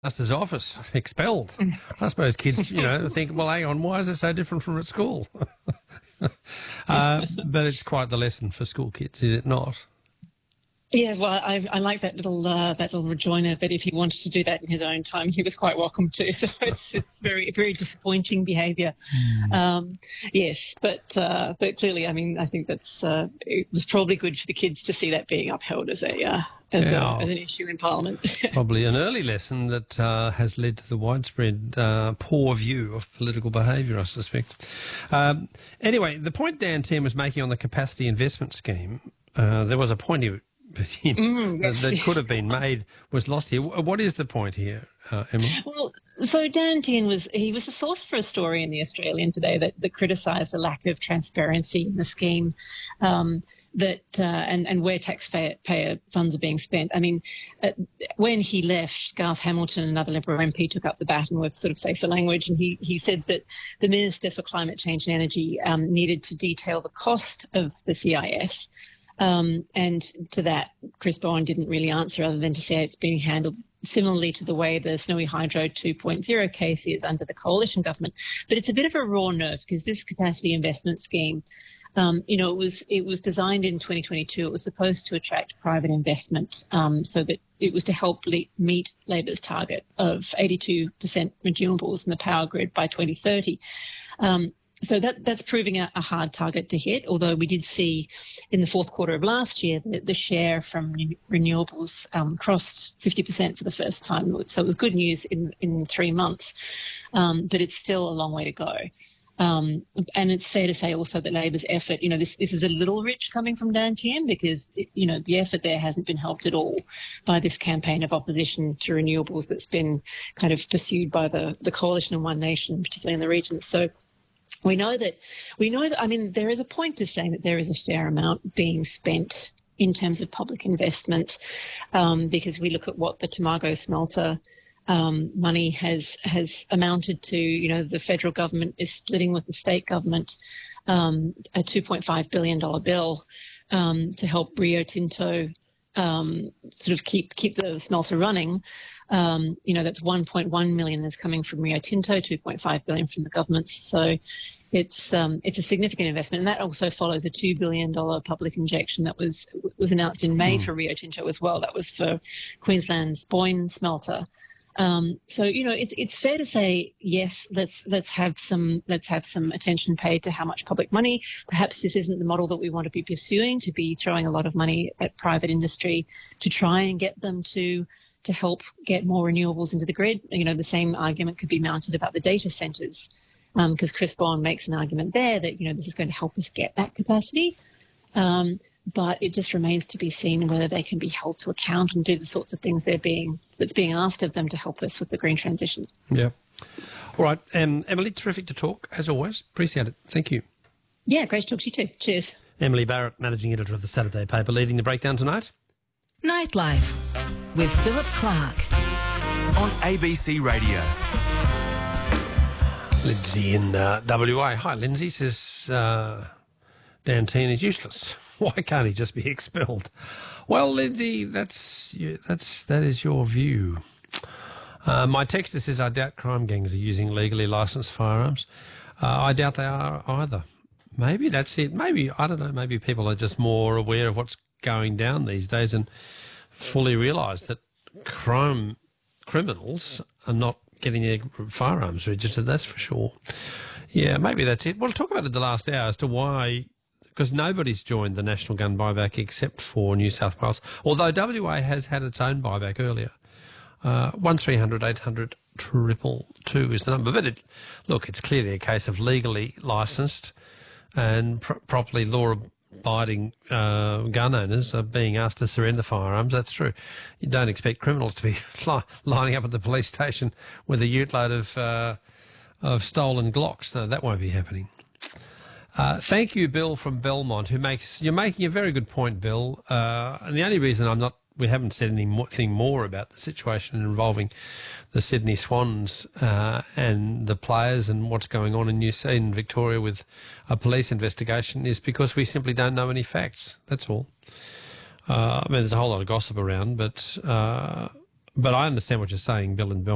master's office, expelled. I suppose kids, think, well, hang on, why is it so different from at school? But it's quite the lesson for school kids, is it not? Yeah, well, I like that little rejoinder that if he wanted to do that in his own time, he was quite welcome to. So it's very, very disappointing behaviour. Yes, but clearly, I mean, I think that's it was probably good for the kids to see that being upheld as an issue in Parliament. Probably an early lesson that has led to the widespread poor view of political behaviour, I suspect. Anyway, the point Dan Tehan was making on the capacity investment scheme, there was a point that could have been made, was lost here. What is the point here, Emma? Well, so Dan Tehan was the source for a story in The Australian today that criticised a lack of transparency in the scheme, and where taxpayer funds are being spent. I mean, when he left, Garth Hamilton, another Liberal MP, took up the baton with sort of safer language, and he said that the Minister for Climate Change and Energy needed to detail the cost of the CIS. And to that, Chris Bowen didn't really answer other than to say it's being handled similarly to the way the Snowy Hydro 2.0 case is under the coalition government. But it's a bit of a raw nerve because this capacity investment scheme, it was designed in 2022. It was supposed to attract private investment so that it was to help meet Labor's target of 82% renewables in the power grid by 2030. So that's proving a hard target to hit, although we did see in the fourth quarter of last year that the share from renewables crossed 50% for the first time. So it was good news in 3 months, but it's still a long way to go. And it's fair to say also that Labor's effort, this is a little rich coming from Dan Tehan because, the effort there hasn't been helped at all by this campaign of opposition to renewables that's been kind of pursued by the coalition and One Nation, particularly in the regions. So we know that, I mean, there is a point to saying that there is a fair amount being spent in terms of public investment because we look at what the Tomago smelter money has amounted to. The federal government is splitting with the state government a $2.5 billion bill to help Rio Tinto sort of keep the smelter running. That's 1.1 million that's coming from Rio Tinto, 2.5 billion from the government. So it's a significant investment, and that also follows a $2 billion public injection that was announced in May for Rio Tinto as well. That was for Queensland's Boyne smelter. So it's fair to say yes. Let's have some attention paid to how much public money. Perhaps this isn't the model that we want to be pursuing, to be throwing a lot of money at private industry to try and get them to help get more renewables into the grid. The same argument could be mounted about the data centres, because Chris Bowen makes an argument there that this is going to help us get that capacity. But it just remains to be seen whether they can be held to account and do the sorts of things that's being asked of them to help us with the green transition. Yeah. All right. Emily, terrific to talk, as always. Appreciate it. Thank you. Yeah, great to talk to you too. Cheers. Emily Barrett, Managing Editor of the Saturday Paper, leading the breakdown tonight. Nightlife with Philip Clark on ABC Radio. Lindsay in WA. Hi, Lindsay. Says Dan Tehan is useless. Why can't he just be expelled? Well, Lindsay, that is your view. My texter says, I doubt crime gangs are using legally licensed firearms. I doubt they are either. Maybe that's it. Maybe, I don't know, maybe people are just more aware of what's going down these days and fully realise that criminals are not getting their firearms registered, that's for sure. Yeah, maybe that's it. We'll talk about it the last hour as to why, because nobody's joined the national gun buyback except for New South Wales, although WA has had its own buyback earlier. 1300 800 222 is the number. But it's clearly a case of legally licensed and properly law-abiding gun owners are being asked to surrender firearms. That's true. You don't expect criminals to be lining up at the police station with a ute load of stolen Glocks. No, that won't be happening. Thank you, Bill from Belmont, you're making a very good point, Bill. And the only reason we haven't said anything more about the situation involving the Sydney Swans and the players and what's going on in Victoria with a police investigation is because we simply don't know any facts. That's all. There's a whole lot of gossip around, but I understand what you're saying, Bill and Belmont.